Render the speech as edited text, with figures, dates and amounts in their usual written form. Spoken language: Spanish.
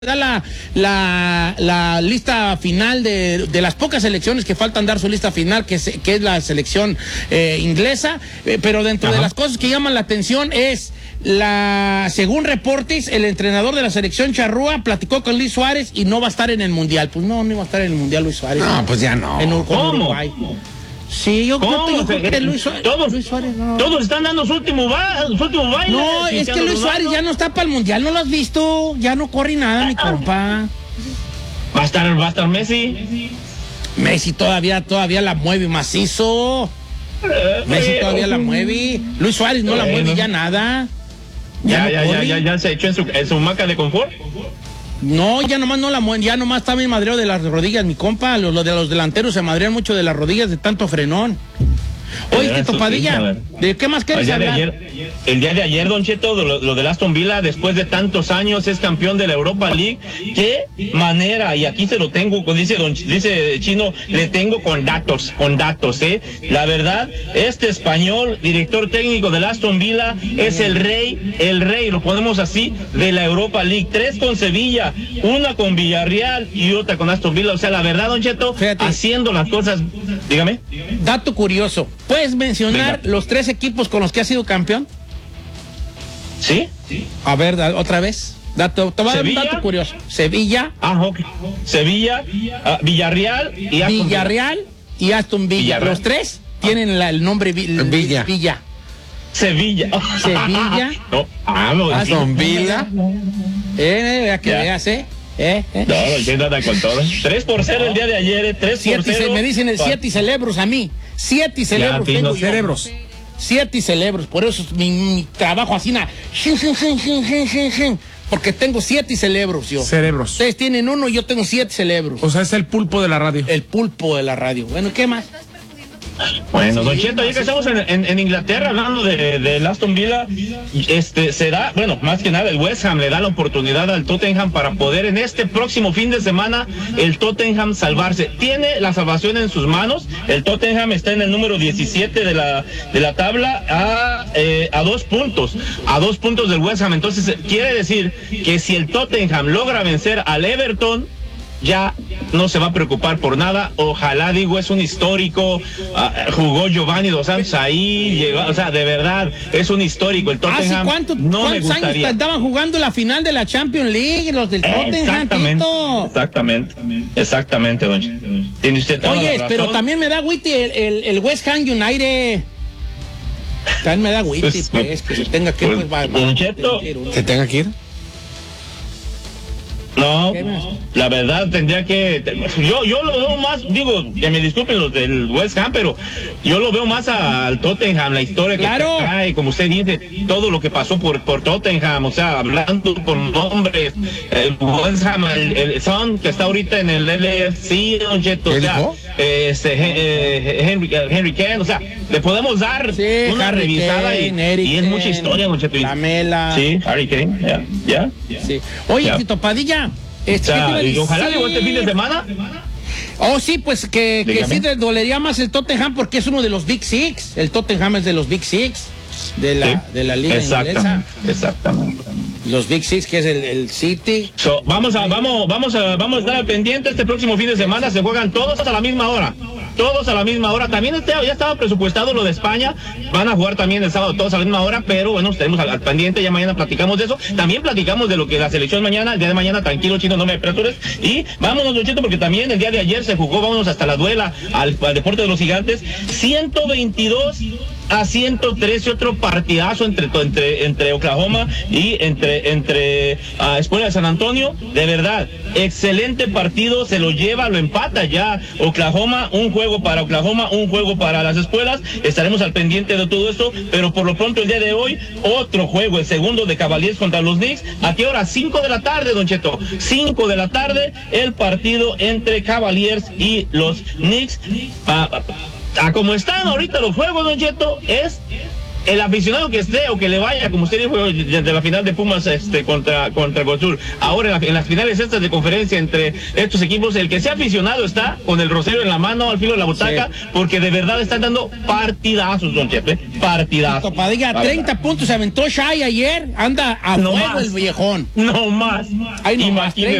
Da la lista final de las pocas selecciones que faltan dar su lista final, que es la selección inglesa, pero dentro de las cosas que llaman la atención es según reportes, el entrenador de la selección charrúa platicó con Luis Suárez y no va a estar en el Mundial. Pues no iba a estar en el Mundial Luis Suárez. No, pues ya no. ¿Cómo? Uruguay. Sí, yo creo que Luis Suárez no. Todos están dando su último baile. No, es que Luis Suárez ya no está para el Mundial, ¿no lo has visto? Ya no corre nada, mi compa. Va a estar Messi. Messi todavía la mueve macizo. Messi todavía la mueve. Luis Suárez no la mueve ya nada. Ya se echó en su maca de confort. No, ya nomás no la mueven, ya nomás está mi madreo de las rodillas, mi compa. Los de los delanteros se madrean mucho de las rodillas de tanto frenón. Oye, Tito Padilla, ¿de qué más quieres hablar? El día de ayer, Don Cheto, lo del Aston Villa, después de tantos años, es campeón de la Europa League. Qué manera, y aquí se lo tengo, dice Chino, le tengo con datos, La verdad, este español, director técnico del Aston Villa, es el rey, lo ponemos así, de la Europa League. 3 con Sevilla, 1 con Villarreal y otra con Aston Villa. O sea, la verdad, Don Cheto, fíjate, haciendo las cosas, dígame. Dato curioso, ¿puedes mencionar los 3 equipos con los que ha sido campeón? ¿Sí? A ver, otra vez. Te voy a dar un dato curioso. Sevilla. Okay. Sevilla, Villarreal y Aston Villa. Los 3 tienen el nombre Villa. Sevilla. No. Aston Villa. Que veas, No, ¿quién anda con todo? 3-0 el día de ayer, 3-0. Me dicen el 7 y cerebros a mí. 7 y cerebros tengo cerebros. 7 y cerebros, por eso es mi trabajo así, porque tengo 7 y cerebros yo. Cerebros. Ustedes tienen 1 y yo tengo 7 cerebros. O sea, es el pulpo de la radio. El pulpo de la radio. Bueno, ¿qué más? Bueno, Don Cheto, ya que estamos en Inglaterra hablando de Aston Villa, se da, bueno, más que nada el West Ham le da la oportunidad al Tottenham para poder en este próximo fin de semana el Tottenham salvarse. Tiene la salvación en sus manos. El Tottenham está en el número 17 de la tabla a 2 puntos. A 2 puntos del West Ham. Entonces, quiere decir que si el Tottenham logra vencer al Everton, ya no se va a preocupar por nada. Ojalá, es un histórico. Jugó Giovanni Dos Santos ahí, llegó, o sea, de verdad, es un histórico. El Tottenham. ¿Cuántos años estaban jugando la final de la Champions League, los del Tottenham? Exactamente, don Cheto. ¿Tiene usted toda la razón? Pero también me da Witty el West Ham United. También me da Witty, pues, que se tenga que ir. Don Cheto, ¿se tenga que ir? No, la verdad tendría que... Yo lo veo más, que me disculpen los del West Ham, pero yo lo veo más al Tottenham, la historia que trae, como usted dice, todo lo que pasó por Tottenham, o sea, hablando por nombres, el West Ham, el Son, que está ahorita en el LFC, Don Cheto, o sea, Henry Kane, o sea, le podemos dar una Harry revisada Kane, y es mucha historia, Don Cheto. Lamela. Sí, Harry Kane, ya. Sí. Oye, Tito Padilla, y ojalá llegó este fin de semana. Oh, sí, pues que sí le dolería más el Tottenham porque es uno de los Big Six. El Tottenham es de los Big Six de la liga inglesa. Exactamente. Los Big Six, que es el City. Vamos a estar al pendiente. Este próximo fin de semana se juegan todos a la misma hora. También ya estaba presupuestado lo de España. Van a jugar también el sábado todos a la misma hora, pero bueno, estaremos al pendiente. Ya mañana platicamos de eso. También platicamos de lo que la selección mañana, el día de mañana, tranquilo, Chino, no me apresures. Y vámonos, Don Cheto, porque también el día de ayer se jugó, vámonos hasta la duela al deporte de los gigantes. 122-113, otro partidazo entre Oklahoma y entre Escuela de San Antonio. De verdad, excelente partido, se lo lleva, lo empata ya Oklahoma. Un juego para Oklahoma, un juego para las Escuelas. Estaremos al pendiente de todo esto, pero por lo pronto el día de hoy, otro juego, el segundo de Cavaliers contra los Knicks. ¿A qué hora? 5 de la tarde, Don Cheto. 5 de la tarde, el partido entre Cavaliers y los Knicks. A como están ahorita los juegos, Don Cheto, es el aficionado que esté o que le vaya, como usted dijo, de la final de Pumas contra Cruz Azul, ahora en las finales estas de conferencia entre estos equipos, el que sea aficionado está con el rosario en la mano, al filo de la butaca, porque de verdad están dando partidazos, don Chepe, partidazos. Padilla, 30 puntos se aventó Shai ayer, anda a fuego el viejón. No más. Ahí no más, Imagínese.